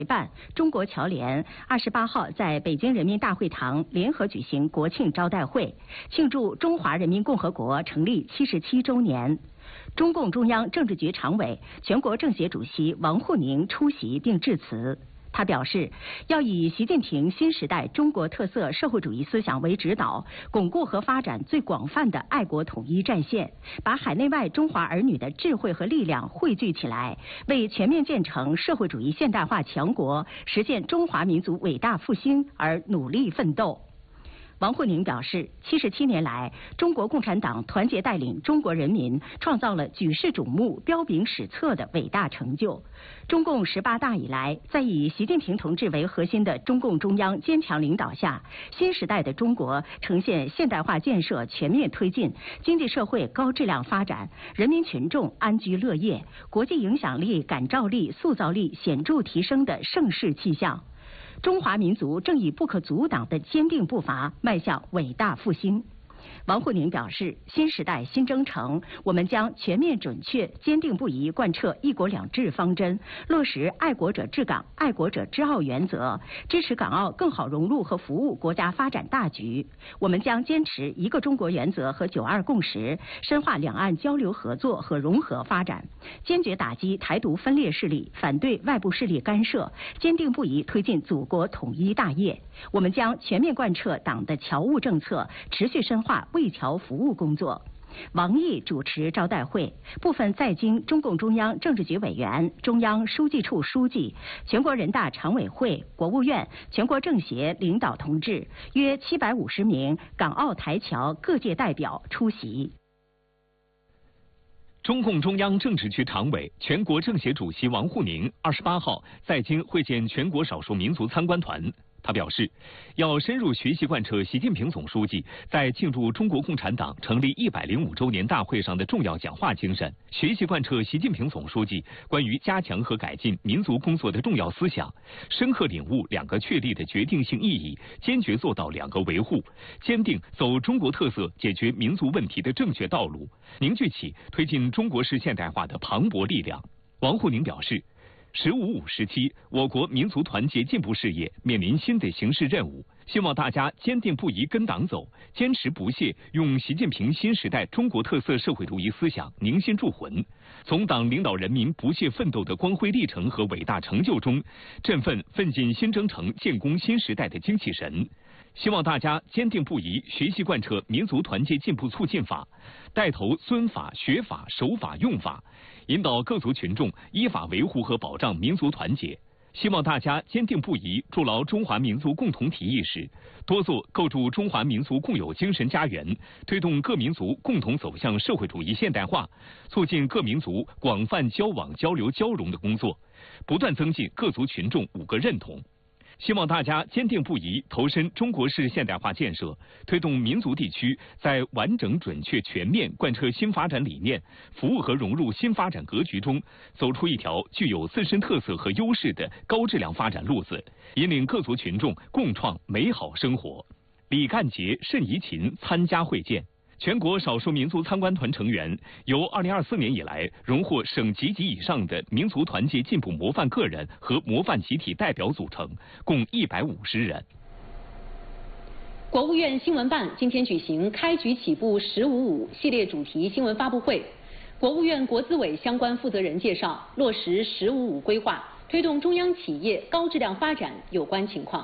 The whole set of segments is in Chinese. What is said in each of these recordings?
办中国侨联28号在北京人民大会堂联合举行国庆招待会，庆祝中华人民共和国成立77周年。中共中央政治局常委、全国政协主席王沪宁出席并致辞。他表示，要以习近平新时代中国特色社会主义思想为指导，巩固和发展最广泛的爱国统一战线，把海内外中华儿女的智慧和力量汇聚起来，为全面建成社会主义现代化强国、实现中华民族伟大复兴而努力奋斗。王沪宁表示，77年来，中国共产党团结带领中国人民，创造了举世瞩目、彪炳史册的伟大成就。中共18大以来，在以习近平同志为核心的中共中央坚强领导下，新时代的中国呈现现代化建设全面推进、经济社会高质量发展、人民群众安居乐业、国际影响力、感召力、塑造力显著提升的盛世气象。中华民族正以不可阻挡的坚定步伐迈向伟大复兴。王沪宁表示，新时代新征程，我们将全面准确、坚定不移贯彻“一国两制”方针，落实爱国者治港、爱国者治澳原则，支持港澳更好融入和服务国家发展大局。我们将坚持一个中国原则和9·2共识，深化两岸交流合作和融合发展，坚决打击台独分裂势力，反对外部势力干涉，坚定不移推进祖国统一大业。我们将全面贯彻党的侨务政策，持续深化为侨服务工作。王毅主持招待会，部分在京中共中央政治局委员、中央书记处书记、全国人大常委会、国务院、全国政协领导同志约750名港澳台侨各界代表出席。 中共中央政治局常委、全国政协主席王沪宁28号在京会见全国少数民族参观团。他表示，要深入学习贯彻习近平总书记在庆祝中国共产党成立105周年大会上的重要讲话精神，学习贯彻习近平总书记关于加强和改进民族工作的重要思想，深刻领悟2个确立的决定性意义，坚决做到2个维护，坚定走中国特色解决民族问题的正确道路，凝聚起推进中国式现代化的磅礴力量。王沪宁表示，“15·5”时期，我国民族团结进步事业面临新的形势任务，希望大家坚定不移跟党走，坚持不懈用习近平新时代中国特色社会主义思想凝心铸魂，从党领导人民不懈奋斗的光辉历程和伟大成就中，振奋奋进新征程、建功新时代的精气神。希望大家坚定不移学习贯彻民族团结进步促进法，带头遵法、学法、守法、用法，引导各族群众依法维护和保障民族团结。希望大家坚定不移筑牢中华民族共同体意识，多做构筑中华民族共有精神家园，推动各民族共同走向社会主义现代化，促进各民族广泛交往交流交融的工作，不断增进各族群众5个认同。希望大家坚定不移投身中国式现代化建设，推动民族地区在完整、准确、全面贯彻新发展理念，服务和融入新发展格局中，走出一条具有自身特色和优势的高质量发展路子，引领各族群众共创美好生活。李干杰、谌贻琴参加会见。全国少数民族参观团成员由2024年以来荣获省级及以上的民族团结进步模范个人和模范集体代表组成，共150人。 国务院新闻办今天举行开局起步“15·5”系列主题新闻发布会，国务院国资委相关负责人介绍落实“15·5”规划，推动中央企业高质量发展有关情况。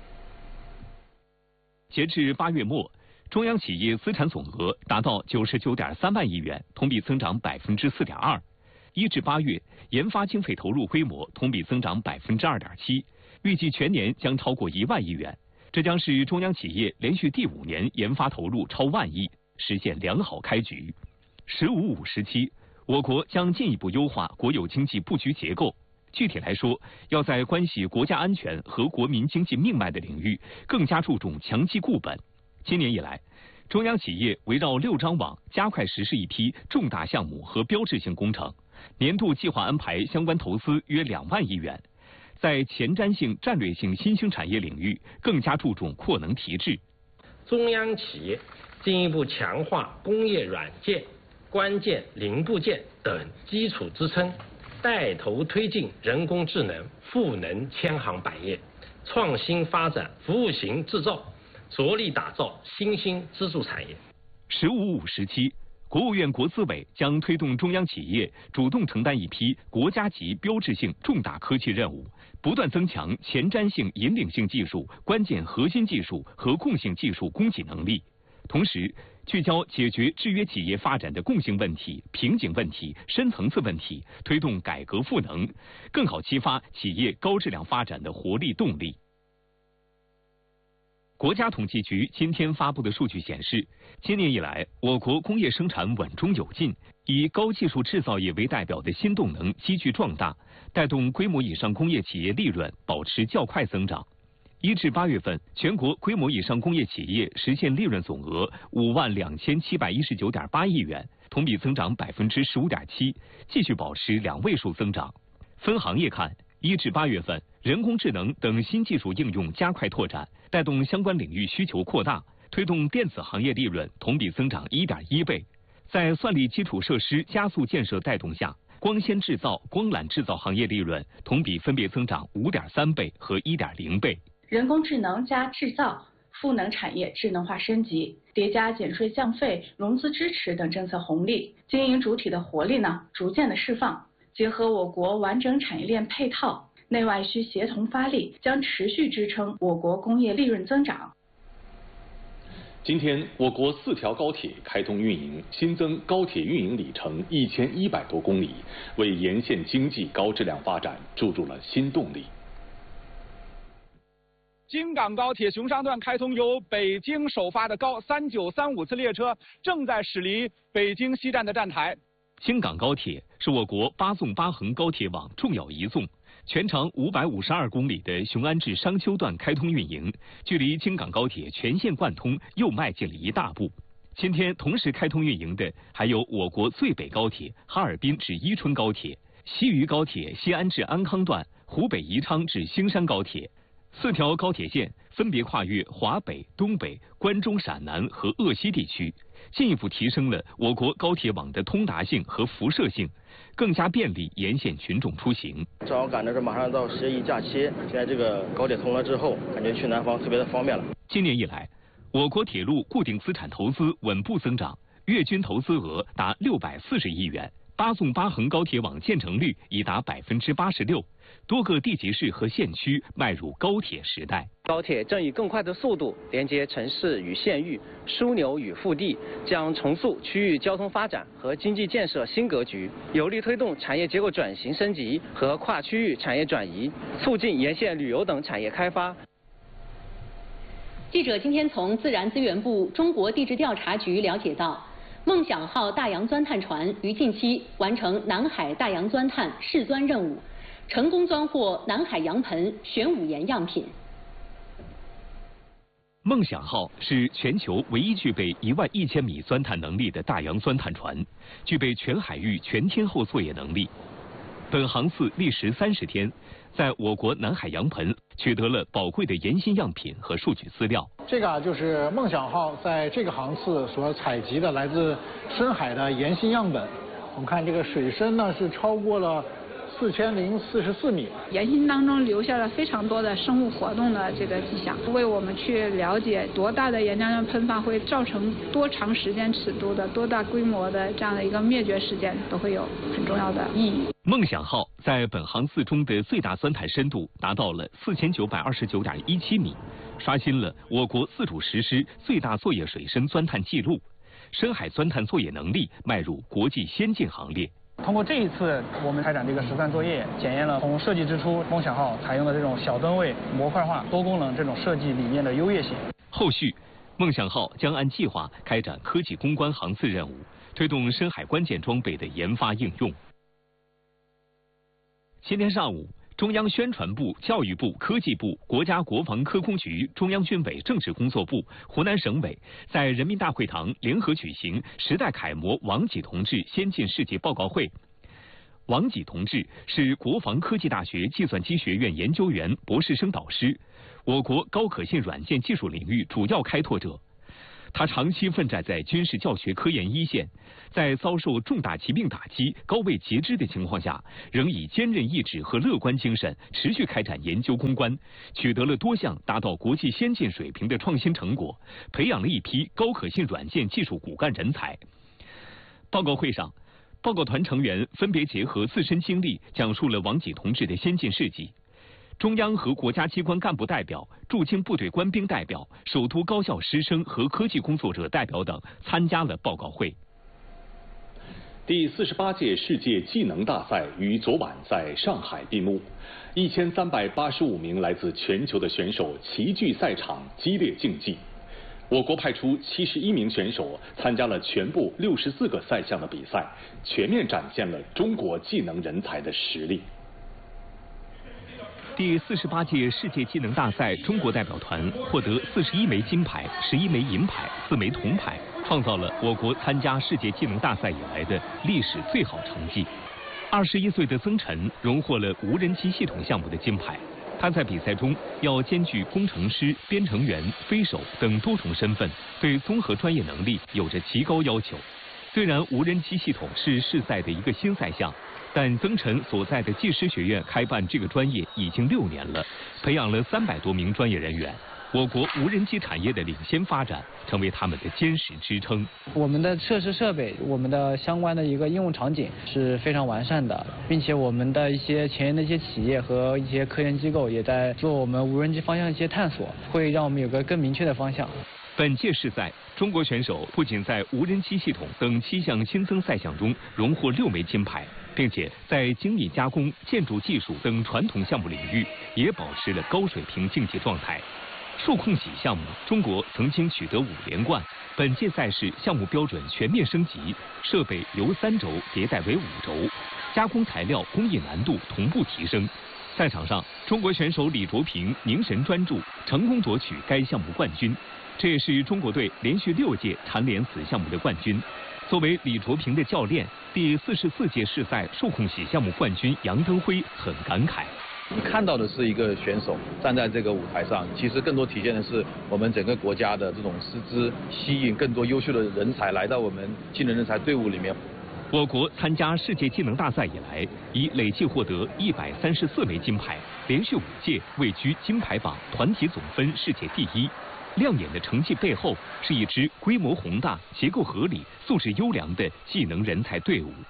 截至8月末，中央企业资产总额达到99.3万亿元，同比增长4.2%。1至8月，研发经费投入规模同比增长2.7%，预计全年将超过1万亿元。这将是中央企业连续第5年研发投入超万亿，实现良好开局。“15·5”时期，我国将进一步优化国有经济布局结构。具体来说，要在关系国家安全和国民经济命脉的领域，更加注重强基固本。今年以来，中央企业围绕6张网加快实施一批重大项目和标志性工程，年度计划安排相关投资约2万亿元，在前瞻性、战略性新兴产业领域更加注重扩能提质。 中央企业进一步强化工业软件、关键零部件等基础支撑， 带头推进人工智能赋能千行百业，创新发展服务型制造，着力打造新兴支柱产业。 “15+5”时期，国务院国资委将推动中央企业主动承担一批国家级标志性重大科技任务，不断增强前瞻性、引领性技术、关键核心技术和共性技术供给能力，同时聚焦解决制约企业发展的共性问题、瓶颈问题、深层次问题，推动改革赋能，更好激发企业高质量发展的活力动力。国家统计局今天发布的数据显示，今年以来，我国工业生产稳中有进，以高技术制造业为代表的新动能急剧壮大，带动规模以上工业企业利润保持较快增长。1至8月份，全国规模以上工业企业实现利润总额52719.8亿元，同比增长15.7%，继续保持2位数增长。分行业看，1至8月份，人工智能等新技术应用加快拓展，带动相关领域需求扩大，推动电子行业利润同比增长1.1倍。在算力基础设施加速建设带动下，光纤制造、光缆制造行业利润同比分别增长5.3倍和1.0倍。 人工智能加制造、赋能产业智能化升级，叠加减税降费、融资支持等政策红利，经营主体的活力呢逐渐的释放。结合我国完整产业链配套，内外需协同发力，将持续支撑我国工业利润增长。 今天，我国4条高铁开通运营，新增高铁运营里程1100多公里，为沿线经济高质量发展注入了新动力。 京港高铁熊山段开通，由北京首发的高3935次列车正在驶离北京西站的站台。 京港高铁是我国8纵8横高铁网重要一纵，全长552公里的雄安至商丘段开通运营，距离京港高铁全线贯通又迈进了一大步。今天同时开通运营的还有我国最北高铁哈尔滨至伊春高铁、西渝高铁西安至安康段、湖北宜昌至兴山高铁。4条高铁线分别跨越华北、东北、关中陕南和鄂西地区，进一步提升了我国高铁网的通达性和辐射性，更加便利沿线群众出行。 正好赶着是马上到11假期，现在这个高铁通了之后，感觉去南方特别的方便了。 今年以来，我国铁路固定资产投资稳步增长，月均投资额达640亿元，8纵8横高铁网建成率已达86%，多个地级市和县区迈入高铁时代。 高铁正以更快的速度连接城市与县域、枢纽与腹地，将重塑区域交通发展和经济建设新格局，有力推动产业结构转型升级和跨区域产业转移，促进沿线旅游等产业开发。 记者今天从自然资源部中国地质调查局了解到，梦想号大洋钻探船于近期完成南海大洋钻探试钻任务，成功钻获南海洋盆玄武岩样品。 梦想号是全球唯一具备11000米钻探能力的大洋钻探船，具备全海域全天候作业能力。本航次历时30天，在我国南海洋盆取得了宝贵的岩芯样品和数据资料。 这个就是梦想号在这个航次所采集的来自深海的岩芯样本。我们看这个水深呢是超过了4044米， 岩芯当中留下了非常多的生物活动的这个迹象，为我们去了解多大的岩浆样喷发会造成多长时间尺度的、多大规模的这样的一个灭绝事件，都会有很重要的意义。 梦想号在本航次中的最大钻探深度达到了4929.17米，刷新了我国自主实施最大作业水深钻探记录，深海钻探作业能力迈入国际先进行列。 通过这一次我们开展这个实钻作业，检验了从设计之初梦想号采用的这种小吨位、模块化、多功能这种设计理念的优越性。 后续，梦想号将按计划开展科技攻关航次任务，推动深海关键装备的研发应用。今天上午，中央宣传部、教育部、科技部、国家国防科工局、中央军委政治工作部、湖南省委在人民大会堂联合举行时代楷模王济同志先进事迹报告会。王济同志是国防科技大学计算机学院研究员、博士生导师，我国高可信软件技术领域主要开拓者。 他长期奋战在军事教学科研一线，在遭受重大疾病打击、高位截肢的情况下，仍以坚韧意志和乐观精神持续开展研究攻关，取得了多项达到国际先进水平的创新成果，培养了一批高可信软件技术骨干人才。报告会上，报告团成员分别结合自身经历，讲述了王济同志的先进事迹。中央和国家机关干部代表、驻京部队官兵代表、首都高校师生和科技工作者代表等参加了报告会。 第48届世界技能大赛于昨晚在上海闭幕，1385名来自全球的选手齐聚赛场，激烈竞技。我国派出71名选手参加了全部64个赛项的比赛，全面展现了中国技能人才的实力。 第48届世界技能大赛，中国代表团获得41枚金牌、11枚银牌、4枚铜牌，创造了我国参加世界技能大赛以来的历史最好成绩。21岁的曾晨荣获了无人机系统项目的金牌。他在比赛中要兼具工程师、编程员、飞手等多重身份，对综合专业能力有着极高要求。虽然无人机系统是世赛的一个新赛项，但曾晨所在的技师学院开办这个专业已经6年了，培养了300多名专业人员。我国无人机产业的领先发展，成为他们的坚实支撑。 我们的设施设备，我们的相关的一个应用场景是非常完善的，并且我们的一些前沿的一些企业和一些科研机构也在做我们无人机方向的一些探索，会让我们有个更明确的方向。 本届世赛，中国选手不仅在无人机系统等7项新增赛项中荣获6枚金牌，并且在精密加工、建筑技术等传统项目领域也保持了高水平竞技状态。数控洗项目，中国曾经取得5连冠。本届赛事项目标准全面升级，设备由3轴迭代为5轴，加工材料工艺难度同步提升。赛场上，中国选手李卓平凝神专注，成功夺取该项目冠军。这也是中国队连续6届蝉联此项目的冠军。作为李卓平的教练，第44届世赛数控洗项目冠军杨登辉很感慨。 你看到的是一个选手站在这个舞台上，其实更多体现的是我们整个国家的这种师资，吸引更多优秀的人才来到我们技能人才队伍里面。 我国参加世界技能大赛以来，已累计获得134枚金牌，连续5届位居金牌榜团体总分世界第1。亮眼的成绩背后，是一支规模宏大、结构合理、素质优良的技能人才队伍。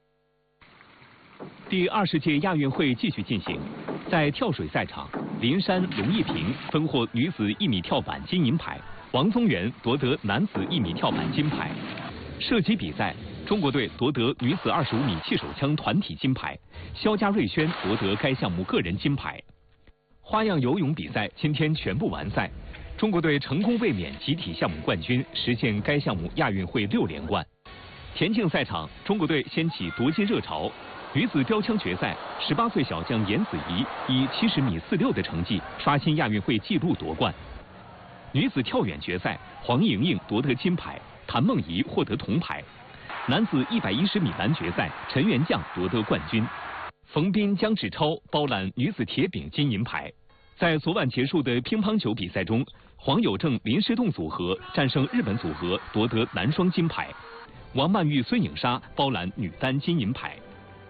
第20届亚运会继续进行，在跳水赛场，林珊、龙一平分获女子1米跳板金银牌，王宗源夺得男子1米跳板金牌。射击比赛，中国队夺得女子25米气手枪团体金牌，肖家瑞轩夺得该项目个人金牌。花样游泳比赛今天全部完赛，中国队成功卫冕集体项目冠军，实现该项目亚运会6连冠。田径赛场，中国队掀起夺金热潮。女子标枪决赛，18岁小将严子怡以70米46的成绩刷新亚运会纪录夺冠。女子跳远决赛，黄莹莹夺得金牌，谭梦怡获得铜牌。男子110米栏决赛，陈元将夺得冠军。冯彬、姜志超包揽女子铁饼金银牌。在昨晚结束的乒乓球比赛中，黄有正、林诗栋组合战胜日本组合，夺得男双金牌。王曼玉、孙颖莎包揽女单金银牌。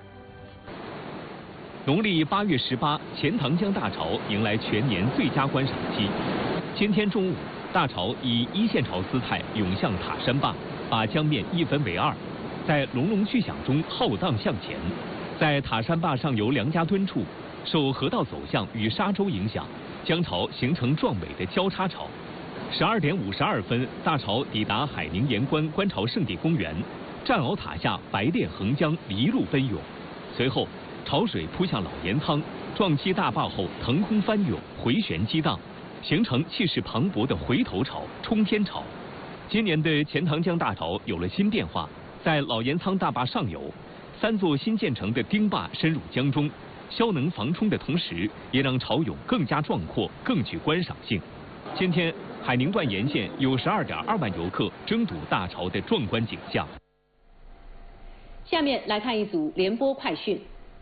农历8月18，钱塘江大潮迎来全年最佳观赏期。今天中午，大潮以一线潮姿态涌向塔山坝，把江面一分为2，在隆隆巨响中浩荡向前。在塔山坝上游梁家墩处，受河道走向与沙洲影响，江潮形成壮美的交叉潮。12点52分，大潮抵达海宁盐官观潮圣地公园，战鳌塔下白练横江一路奔涌，随后潮水扑向老盐仓，撞击大坝后腾空翻涌，回旋激荡，形成气势磅礴的回头潮、冲天潮。今年的钱塘江大潮有了新变化，在老盐仓大坝上游，3座新建成的丁坝深入江中，消能防冲的同时，也让潮涌更加壮阔，更具观赏性。今天，海宁段沿线有12.2万游客争睹大潮的壮观景象。 下面来看一组联播快讯。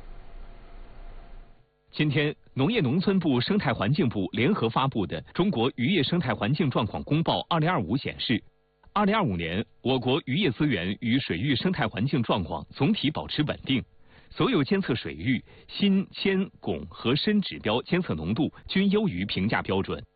今天，农业农村部、生态环境部联合发布的《中国渔业生态环境状况公报2025》显示， 2025年，我国渔业资源与水域生态环境状况总体保持稳定，所有监测水域锌、铅、汞和砷指标监测浓度均优于评价标准。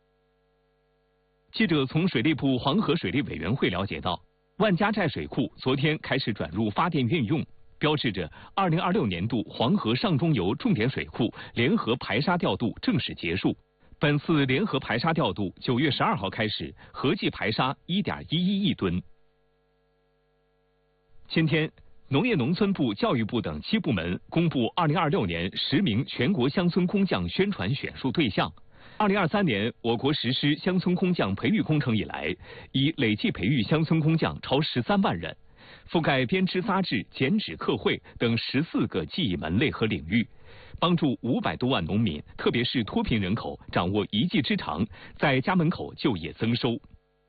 记者从水利部黄河水利委员会了解到，万家寨水库昨天开始转入发电运用，标志着2026年度黄河上中游重点水库联合排沙调度正式结束。本次联合排沙调度9月12号开始，合计排沙1.11亿吨。今天，农业农村部、教育部等7部门公布2026年10名全国乡村工匠宣传选述对象。2023年，我国实施乡村工匠培育工程以来，已累计培育乡村工匠超13万人，覆盖编织扎制、剪纸刻绘等14个技艺门类和领域，帮助500多万农民，特别是脱贫人口掌握一技之长，在家门口就业增收。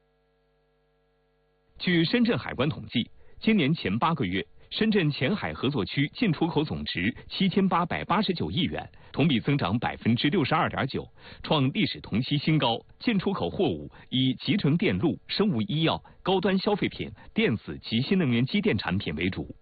据深圳海关统计，今年前8个月，深圳前海合作区进出口总值7889亿元，同比增长62.9%，创历史同期新高。进出口货物以集成电路、生物医药、高端消费品、电子及新能源机电产品为主。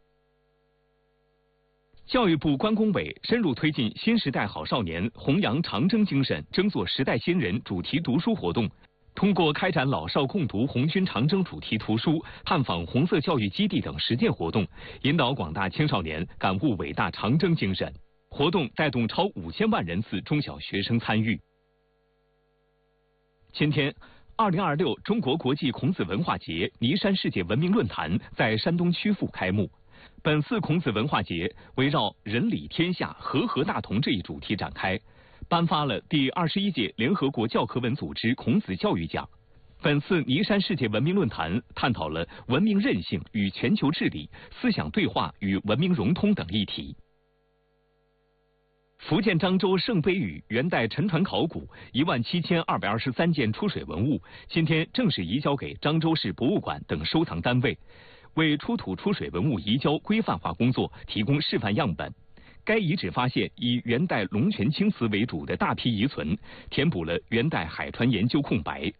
教育部关工委深入推进新时代好少年弘扬长征精神、争做时代新人主题读书活动，通过开展老少共读红军长征主题图书、探访红色教育基地等实践活动，引导广大青少年感悟伟大长征精神。活动带动超5000万人次中小学生参与。今天，2026中国国际孔子文化节尼山世界文明论坛在山东曲阜开幕。本次孔子文化节围绕仁理天下、和合大同这一主题展开，颁发了第21届联合国教科文组织孔子教育奖。本次尼山世界文明论坛探讨了文明韧性与全球治理、思想对话与文明融通等议题。福建漳州圣杯屿元代沉船考古17223件出水文物，今天正式移交给漳州市博物馆等收藏单位，为出土出水文物移交规范化工作提供示范样本。该遗址发现以元代龙泉青瓷为主的大批遗存，填补了元代海船研究空白。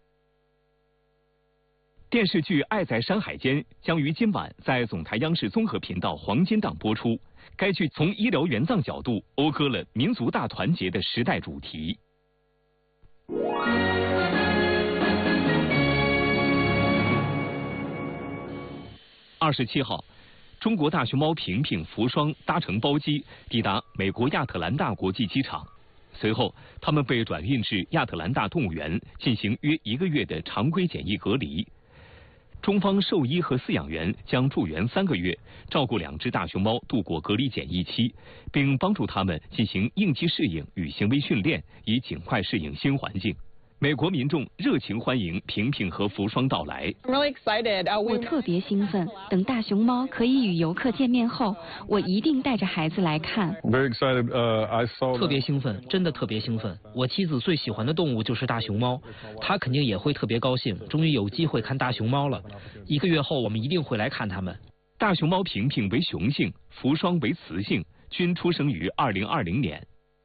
电视剧《爱在山海间》将于今晚在总台央视综合频道黄金档播出。该剧从医疗援藏角度讴歌了民族大团结的时代主题。27号，中国大熊猫平平、福双搭乘包机抵达美国亚特兰大国际机场，随后他们被转运至亚特兰大动物园进行约1个月的常规检疫隔离。中方兽医和饲养员将驻园3个月，照顾2只大熊猫度过隔离检疫期，并帮助它们进行应激适应与行为训练，以尽快适应新环境。美国民众热情欢迎平平和福双到来。 我特别兴奋，等大熊猫可以与游客见面后，我一定带着孩子来看。 特别兴奋，真的特别兴奋。我妻子最喜欢的动物就是大熊猫，她肯定也会特别高兴，终于有机会看大熊猫了。1个月后，我们一定会来看它们。 大熊猫平平为雄性，福双为雌性，均出生于2020年。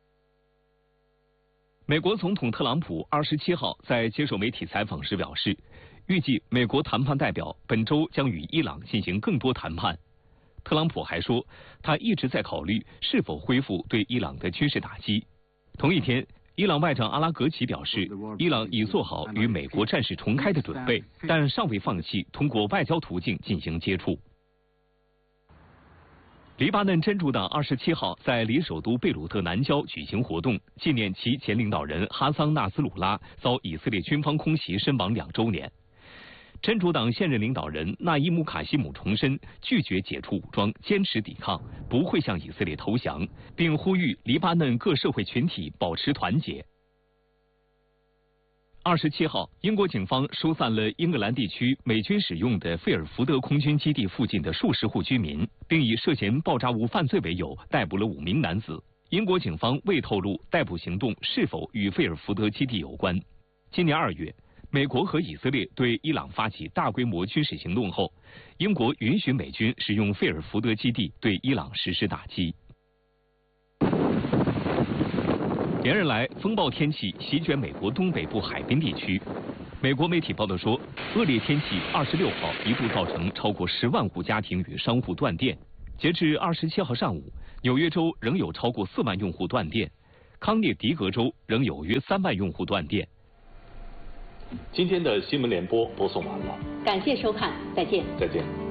美国总统特朗普27号在接受媒体采访时表示，预计美国谈判代表本周将与伊朗进行更多谈判。特朗普还说，他一直在考虑是否恢复对伊朗的军事打击。同一天，伊朗外长阿拉格齐表示，伊朗已做好与美国战事重开的准备，但尚未放弃通过外交途径进行接触。黎巴嫩真主党27号在离首都贝鲁特南郊举行活动，纪念其前领导人哈桑纳斯鲁拉遭以色列军方空袭身亡2周年。真主党现任领导人纳伊姆卡西姆重申拒绝解除武装，坚持抵抗，不会向以色列投降，并呼吁黎巴嫩各社会群体保持团结。27号，英国警方疏散了英格兰地区美军使用的费尔福德空军基地附近的数十户居民，并以涉嫌爆炸物犯罪为由逮捕了5名男子。英国警方未透露逮捕行动是否与费尔福德基地有关。今年2月，美国和以色列对伊朗发起大规模军事行动后，英国允许美军使用费尔福德基地对伊朗实施打击。连日来，风暴天气席卷美国东北部海滨地区。 美国媒体报道说，恶劣天气26号一度造成超过10万户家庭与商户断电。截至27号上午，纽约州仍有超过4万用户断电，康涅狄格州仍有约3万用户断电。 今天的新闻联播播送完了， 感谢收看，再见。 再见。